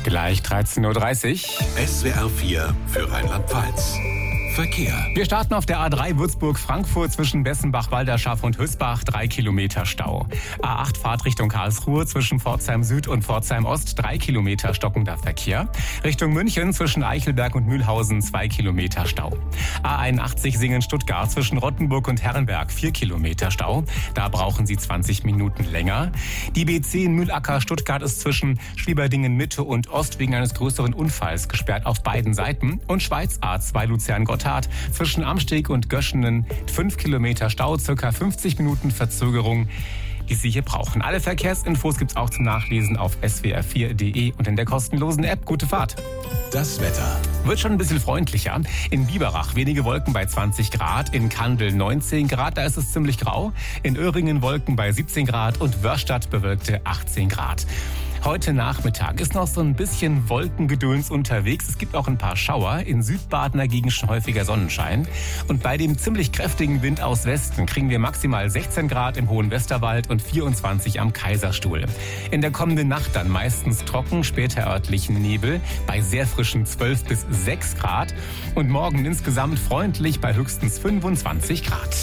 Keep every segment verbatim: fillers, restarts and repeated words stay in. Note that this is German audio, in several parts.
Gleich dreizehn Uhr dreißig. S W R vier für Rheinland-Pfalz. Verkehr. Wir starten auf der A drei Würzburg-Frankfurt zwischen Bessenbach-Walderschaff und Hüsbach, drei Kilometer Stau. A acht Fahrtrichtung Karlsruhe zwischen Pforzheim Süd und Pforzheim Ost, drei Kilometer stockender Verkehr. Richtung München zwischen Eichelberg und Mühlhausen, zwei Kilometer Stau. A einundachtzig Singen-Stuttgart zwischen Rottenburg und Herrenberg, vier Kilometer Stau. Da brauchen Sie zwanzig Minuten länger. Die B zehn Mühlacker-Stuttgart ist zwischen Schwieberdingen-Mitte und Ost wegen eines größeren Unfalls gesperrt auf beiden Seiten. Und Schweiz A zwei Luzern-Gotthard zwischen Amsteg und Göschenen, fünf Kilometer Stau, circa fünfzig Minuten Verzögerung, die Sie hier brauchen. Alle Verkehrsinfos gibt's auch zum Nachlesen auf s w r vier punkt d e und in der kostenlosen App. Gute Fahrt. Das Wetter. Wird schon ein bisschen freundlicher. In Biberach wenige Wolken bei zwanzig Grad, in Kandel neunzehn Grad, da ist es ziemlich grau. In Öhringen Wolken bei siebzehn Grad und Wörstadt bewölkte achtzehn Grad. Heute Nachmittag ist noch so ein bisschen Wolkengedöns unterwegs. Es gibt auch ein paar Schauer. In Südbaden dagegen schon häufiger Sonnenschein. Und bei dem ziemlich kräftigen Wind aus Westen kriegen wir maximal sechzehn Grad im Hohen Westerwald und vierundzwanzig am Kaiserstuhl. In der kommenden Nacht dann meistens trocken, später örtlichen Nebel bei sehr frischen zwölf bis sechs Grad. Und morgen insgesamt freundlich bei höchstens fünfundzwanzig Grad.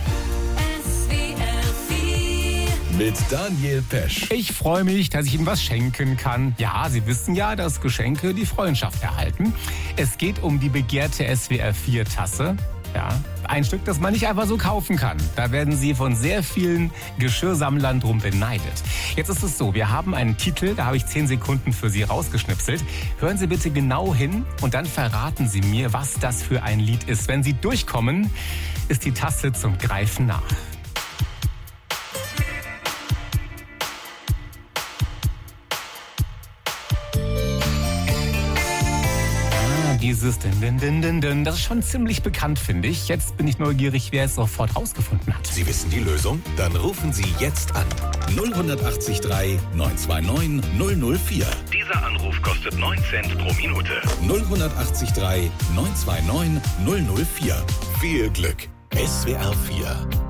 Mit Daniel Pesch. Ich freue mich, dass ich Ihnen was schenken kann. Ja, Sie wissen ja, dass Geschenke die Freundschaft erhalten. Es geht um die begehrte S W R vier Tasse. Ja, ein Stück, das man nicht einfach so kaufen kann. Da werden Sie von sehr vielen Geschirrsammlern drum beneidet. Jetzt ist es so, wir haben einen Titel, da habe ich zehn Sekunden für Sie rausgeschnipselt. Hören Sie bitte genau hin und dann verraten Sie mir, was das für ein Lied ist. Wenn Sie durchkommen, ist die Tasse zum Greifen nah. Dieses Din, Din, Din, Din, Din, das ist schon ziemlich bekannt, finde ich. Jetzt bin ich neugierig, wer es sofort rausgefunden hat. Sie wissen die Lösung? Dann rufen Sie jetzt an. null acht drei neun zwei neun null null vier. Dieser Anruf kostet neun Cent pro Minute. null acht drei neun zwei neun null null vier. Viel Glück. S W R vier